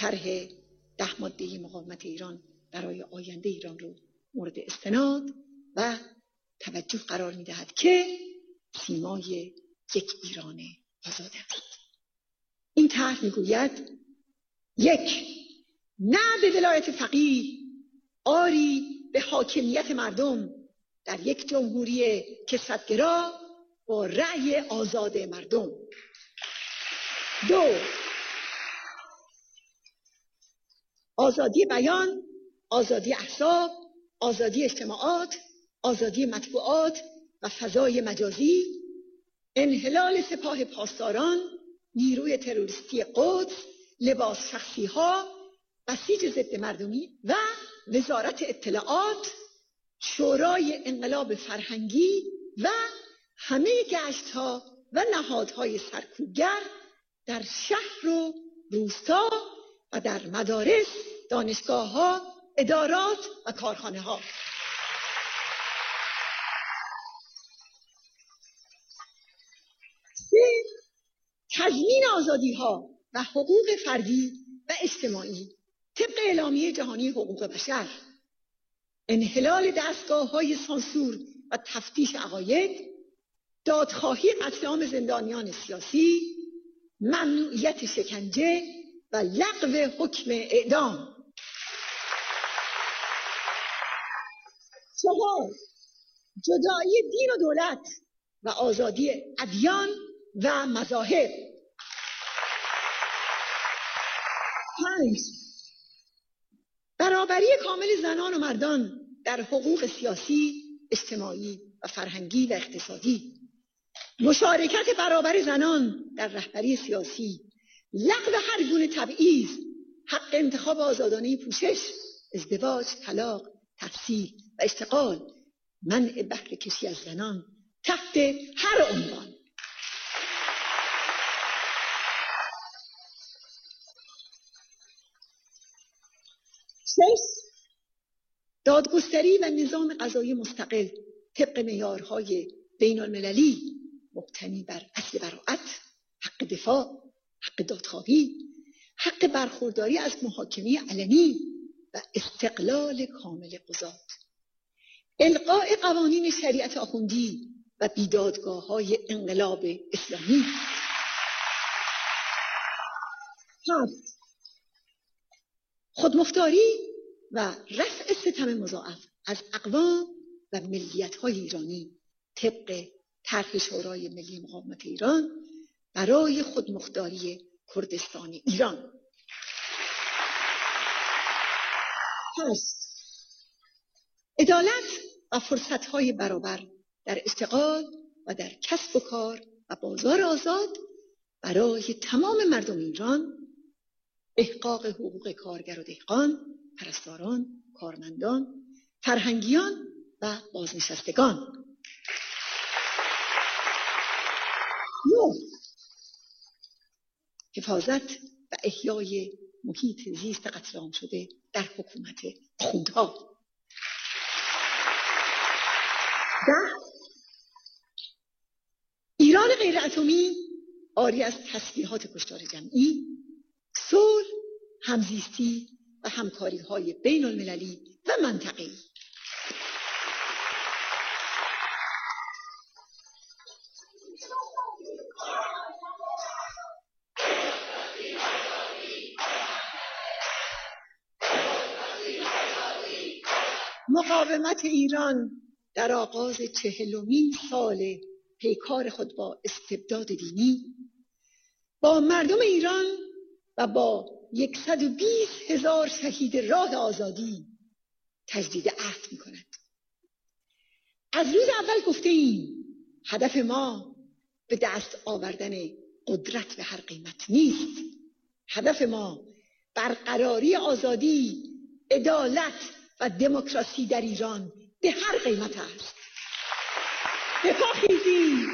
طرح 10 ماده مقاومت ایران برای آینده ایران رو مورد استناد و توجه قرار می‌دهد که سیمای یک ایران آزاد است. این طرح می‌گوید: 1. نه به ولایت فقیه، آری به حاکمیت مردم در یک جمهوری کثرت‌گرا با رأی آزاد مردم. 2. آزادی بیان، آزادی احزاب، آزادی اجتماعات، آزادی مطبوعات و فضای مجازی، انحلال سپاه پاسداران، نیروی تروریستی قدس، لباس شخصی‌ها، بسیج ضد مردمی و وزارت اطلاعات، شورای انقلاب فرهنگی و همه گشت‌ها و نهادهای سرکوبگر در شهر و روستا و در مدارس، دانشگاه‌ها، ادارات و کارخانه‌ها. تضمین آزادی‌ها و حقوق فردی و اجتماعی طبق اعلامیه جهانی حقوق بشر، انحلال دستگاه‌های سانسور و تفتیش عقاید، دادخواهی قتل عام زندانیان سیاسی، ممنوعیت شکنجه و لغو حکم اعدام. 4. جدایی دین و دولت و آزادی ادیان و مذاهب. 5. برابری کامل زنان و مردان در حقوق سیاسی، اجتماعی و فرهنگی و اقتصادی، مشارکت برابر زنان در رهبری سیاسی، لغو هر گونه تبعیض، حق انتخاب آزادانه پوشش، ازدواج، طلاق، تحصیل و اشتغال، منع بهره کشی از زنان تحت هر عنوان. 6. دادگستری و نظام قضایی مستقل طبق معیارهای بین المللی مبتنی بر اصل براءت، حق دفاع، حق دادخواهی، حق برخورداری از محاکمه علنی و استقلال کامل قضات، الغاء قوانین شریعت آخوندی و بیدادگاه‌های انقلاب اسلامی. 7. خودمختاری و رفع ستم مضاعف از اقوام و ملیت‌های ایرانی طبق طرح شورای ملی مقاومت ایران برای خودمختاری کردستان ایران. 8. عدالت و فرصت‌های برابر در اشتغال و در کسب و کار و بازار آزاد برای تمام مردم ایران، احقاق حقوق کارگر و دهقان، پرستاران، کارمندان، فرهنگیان و بازنشستگان. 9. حفاظت و احیای محیط زیست قتل عام شده در حکومت آخوندها. 10. ایران غیر اتمی عاری از تسلیحات کشتار جمعی، صلح، همزیستی و همکاری‌های بین المللی و منطقه‌ای. مقاومت ایران در آغاز 40مین سال پیکار خود با استبداد دینی با مردم ایران و با 120,000 شهید راه آزادی تجدید عهد می‌کند. از روز اول گفته‌ایم هدف ما به دست آوردن قدرت به هر قیمت نیست. هدف ما برقراری آزادی، عدالت و دموکراسی در ایران به هر قیمت است. بپا خیزید،